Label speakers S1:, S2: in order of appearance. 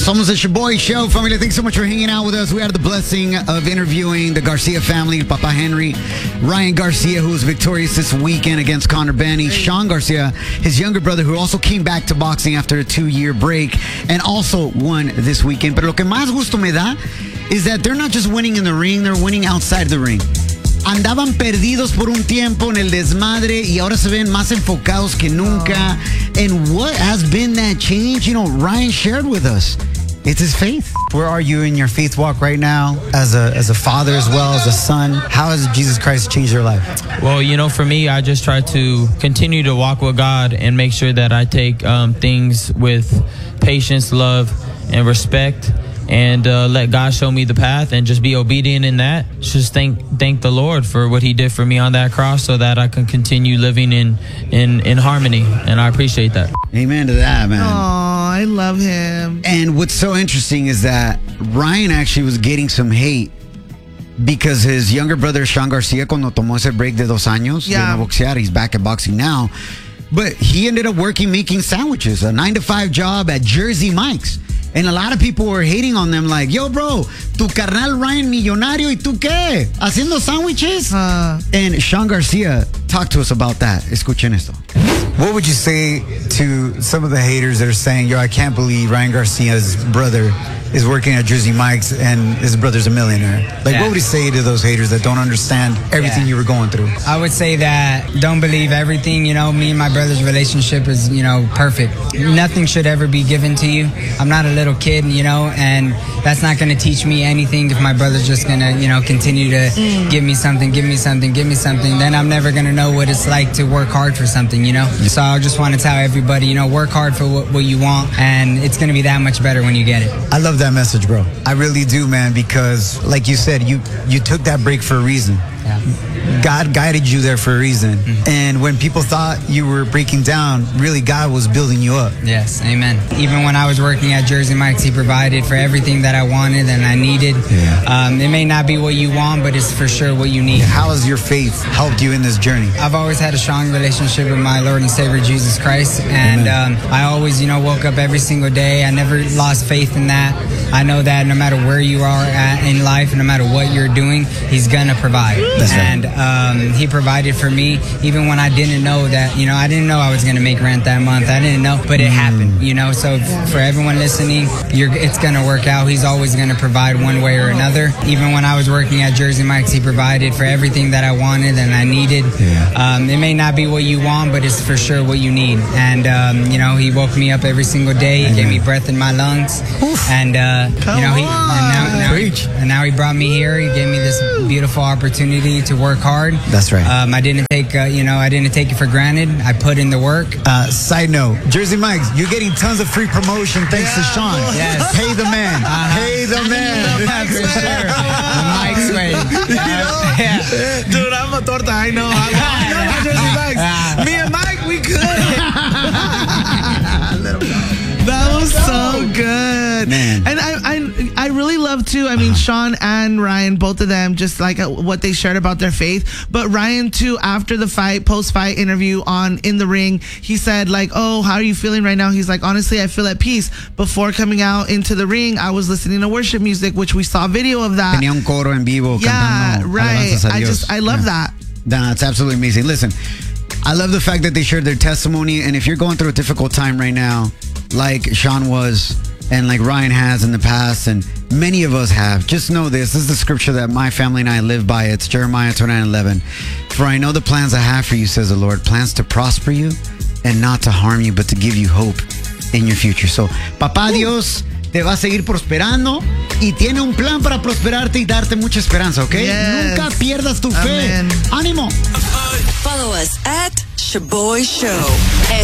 S1: Somos the Shaboy Show, family. Thanks so much for hanging out with us. We had the blessing of interviewing the Garcia family, Papa Henry, Ryan Garcia, who was victorious this weekend against Conor Benny, Sean Garcia, his younger brother, who also came back to boxing after a 2-year break and also won this weekend. Pero lo que más gusto me da is that they're not just winning in the ring, they're winning outside the ring. Andaban perdidos por un tiempo en el desmadre y ahora se ven más enfocados que nunca. And what has been that change? You know, Ryan shared with us. It's his faith. Where are you in your faith walk right now as a father as well as a son? How has Jesus Christ changed your life?
S2: Well, you know, for me, I just try to continue to walk with God and make sure that I take things with patience, love, and respect. And let God show me the path and just be obedient in that. Just thank the Lord for what he did for me on that cross so that I can continue living in harmony. And I appreciate that.
S1: Amen to that, man.
S3: Oh, I love him.
S1: And what's so interesting is that Ryan actually was getting some hate because his younger brother, Sean Garcia, cuando tomó ese break de 2 años de no boxear, he's back at boxing now. But he ended up making sandwiches, a 9-to-5 job at Jersey Mike's. And a lot of people were hating on them like, yo, bro, tu carnal Ryan millonario, ¿y tú qué? ¿Haciendo sándwiches? And Sean Garcia talked to us about that. Escuchen esto. What would you say to some of the haters that are saying, yo, I can't believe Ryan Garcia's brother is working at Jersey Mike's and his brother's a millionaire? Like, what would you say to those haters that don't understand everything you were going through?
S4: I would say that don't believe everything. You know, me and my brother's relationship is, you know, perfect. Nothing should ever be given to you. I'm not a little kid, you know, and that's not going to teach me anything if my brother's just going to, you know, continue to give me something, then I'm never going to know what it's like to work hard for something, you know? So I just want to tell everybody, you know, work hard for what you want, and it's going to be that much better when you get it.
S1: I love that message, bro. I really do, man, because like you said, you took that break for a reason.
S4: Yeah.
S1: God guided you there for a reason. And when people thought you were breaking down, really God was building you up.
S4: Yes, amen. Even when I was working at Jersey Mike's, he provided for everything that I wanted and I needed. It may not be what you want, but it's for sure what you need.
S1: How has your faith helped you in this journey?
S4: I've always had a strong relationship with my Lord and Savior Jesus Christ, and I always, you know, woke up every single day. I never lost faith in that. I know that no matter where you are at in life, no matter what you're doing, he's gonna provide.
S1: That's right.
S4: And he provided for me even when I didn't know that, you know, I didn't know I was gonna make rent that month. I didn't know, but it happened, you know. So for everyone listening, it's gonna work out. He's always gonna provide one way or another. Even when I was working at Jersey Mike's, he provided for everything that I wanted and I needed. It may not be what you want, but it's for sure what you need. And you know, he woke me up every single day. He gave me breath in my lungs. And you know, now he brought me here. He gave me this beautiful opportunity to work hard.
S1: That's right.
S4: I didn't take it for granted. I put in the work.
S1: Side note, Jersey Mike's, you're getting tons of free promotion thanks to Sean.
S4: Yes.
S1: Pay the man. Pay the man.
S4: For sure. The Mike's way.
S3: Dude, I'm a torta. I know. I know Jersey Mike's. Me and Mike, we could. That was so good,
S1: man.
S3: And I really love too. I mean, Sean and Ryan, both of them, just like what they shared about their faith. But Ryan too, after the fight, post-fight interview on In the Ring, he said like, "Oh, how are you feeling right now?" He's like, "Honestly, I feel at peace. Before coming out into the ring, I was listening to worship music, which we saw video of that.
S1: Tenía un coro en vivo.
S3: Yeah,
S1: cantando
S3: right. I love that.
S1: Nah, it's absolutely amazing. Listen, I love the fact that they shared their testimony. And if you're going through a difficult time right now, like Sean was, and like Ryan has in the past, and many of us have, just know this is the scripture that my family and I live by. It's Jeremiah 29:11. For I know the plans I have for you, says the Lord, plans to prosper you and not to harm you, but to give you hope in your future. So, Papá Dios te va a seguir prosperando y tiene un plan para prosperarte y darte mucha esperanza, ¿ok?
S3: Yes.
S1: Nunca pierdas tu fe.
S3: Amen.
S1: ¡Ánimo!
S5: Follow us at Shaboy Show.